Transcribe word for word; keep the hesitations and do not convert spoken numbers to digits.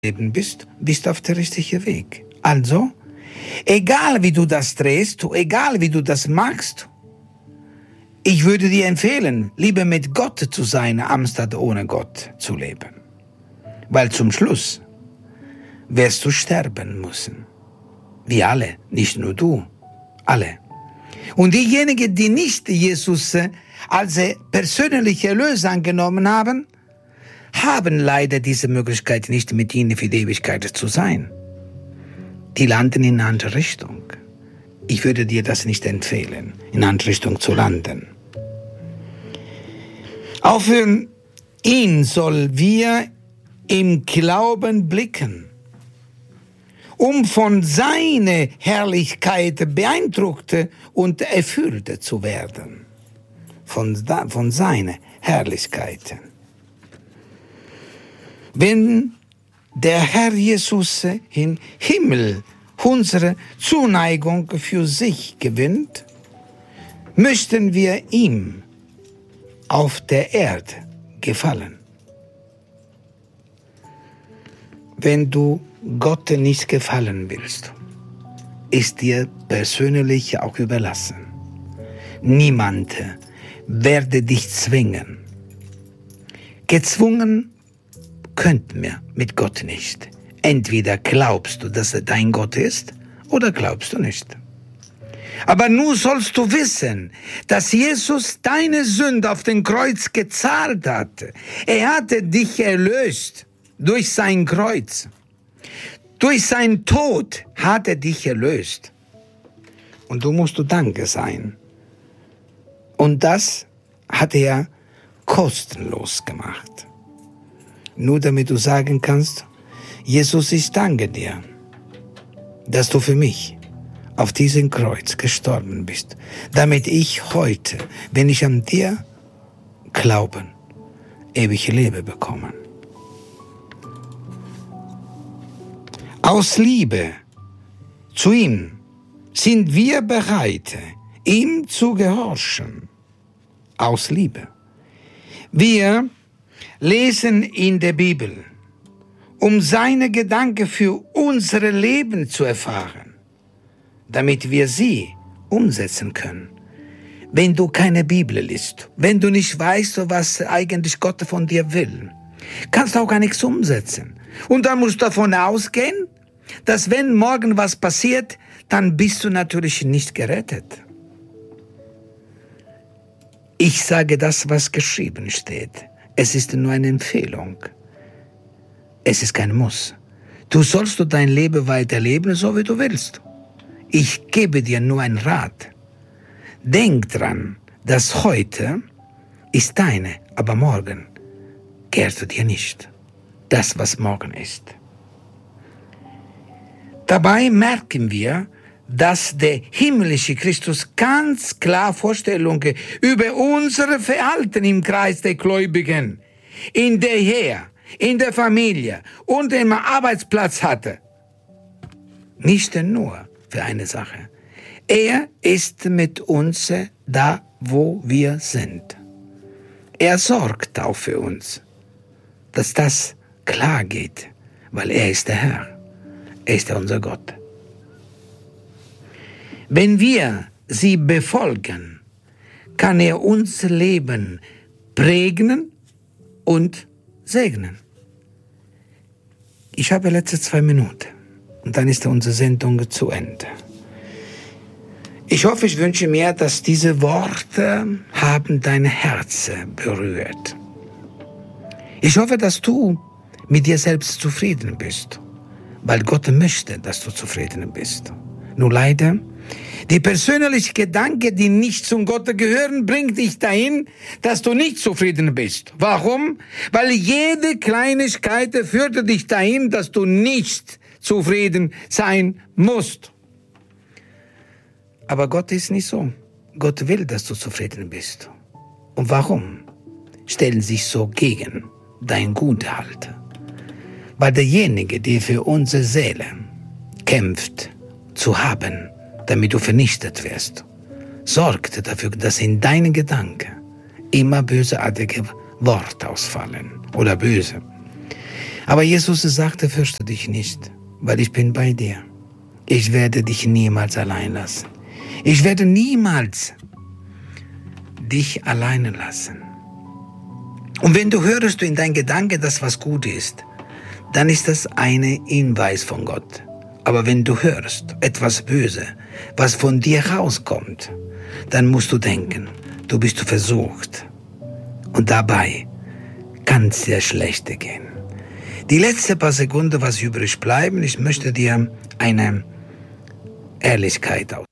Leben bist, bist auf der richtigen Weg. Also, egal wie du das drehst, egal wie du das machst, ich würde dir empfehlen, lieber mit Gott zu sein, anstatt ohne Gott zu leben. Weil zum Schluss wirst du sterben müssen. Wir alle, nicht nur du, alle. Und diejenigen, die nicht Jesus als persönliche Erlöser angenommen haben, haben leider diese Möglichkeit nicht, mit ihnen für die Ewigkeit zu sein. Die landen in eine andere Richtung. Ich würde dir das nicht empfehlen, in eine andere Richtung zu landen. Auf ihn sollen wir im Glauben blicken, um von seiner Herrlichkeit beeindruckt und erfüllt zu werden. Von, von seiner Herrlichkeit. Wenn der Herr Jesus im Himmel unsere Zuneigung für sich gewinnt, möchten wir ihm auf der Erde gefallen. Wenn du Gott nicht gefallen willst, ist dir persönlich auch überlassen. Niemand werde dich zwingen. Gezwungen könnten wir mit Gott nicht. Entweder glaubst du, dass er dein Gott ist, oder glaubst du nicht. Aber nun sollst du wissen, dass Jesus deine Sünde auf dem Kreuz gezahlt hat. Er hatte dich erlöst durch sein Kreuz. Durch seinen Tod hat er dich erlöst. Und du musst du Danke sein. Und das hat er kostenlos gemacht. Nur damit du sagen kannst, Jesus, ich danke dir, dass du für mich auf diesem Kreuz gestorben bist, damit ich heute, wenn ich an dir glaube, ewige Leben bekomme. Aus Liebe zu ihm sind wir bereit, ihm zu gehorchen. Aus Liebe. Wir lesen in der Bibel, um seine Gedanken für unser Leben zu erfahren, damit wir sie umsetzen können. Wenn du keine Bibel liest, wenn du nicht weißt, was eigentlich Gott von dir will, kannst du auch gar nichts umsetzen. Und dann musst du davon ausgehen, dass wenn morgen was passiert, dann bist du natürlich nicht gerettet. Ich sage das, was geschrieben steht. Es ist nur eine Empfehlung. Es ist kein Muss. Du sollst du dein Leben weiterleben, so wie du willst. Ich gebe dir nur einen Rat. Denk dran, dass heute ist deine, aber morgen gehört dir nicht. Das, was morgen ist. Dabei merken wir, dass der himmlische Christus ganz klar Vorstellungen über unser Verhalten im Kreis der Gläubigen, in der Ehe, in der Familie und im Arbeitsplatz hatte. Nicht nur für eine Sache. Er ist mit uns da, wo wir sind. Er sorgt auch für uns, dass das klar geht, weil er ist der Herr. Er ist unser Gott. Wenn wir sie befolgen, kann er unser Leben prägen und segnen. Ich habe letzte zwei Minuten und dann ist unsere Sendung zu Ende. Ich hoffe, ich wünsche mir, dass diese Worte haben dein Herz berührt. Ich hoffe, dass du mit dir selbst zufrieden bist, weil Gott möchte, dass du zufrieden bist. Nur leider, die persönlichen Gedanken, die nicht zum Gott gehören, bringt dich dahin, dass du nicht zufrieden bist. Warum? Weil jede Kleinigkeit führt dich dahin, dass du nicht zufrieden sein musst. Aber Gott ist nicht so. Gott will, dass du zufrieden bist. Und warum stellen sich so gegen dein Guthalten? Weil derjenige, der für unsere Seele kämpft, zu haben, damit du vernichtet wirst, sorgt dafür, dass in deinen Gedanken immer bösartige Worte ausfallen oder böse. Aber Jesus sagte, fürchte dich nicht, weil ich bin bei dir. Ich werde dich niemals allein lassen. Ich werde niemals dich alleine lassen. Und wenn du hörst in deinen Gedanken, dass was gut ist, dann ist das ein Hinweis von Gott. Aber wenn du hörst etwas Böse, was von dir rauskommt, dann musst du denken, du bist versucht. Und dabei kann es dir schlechter gehen. Die letzten paar Sekunden, was übrig bleiben, ich möchte dir eine Ehrlichkeit aus.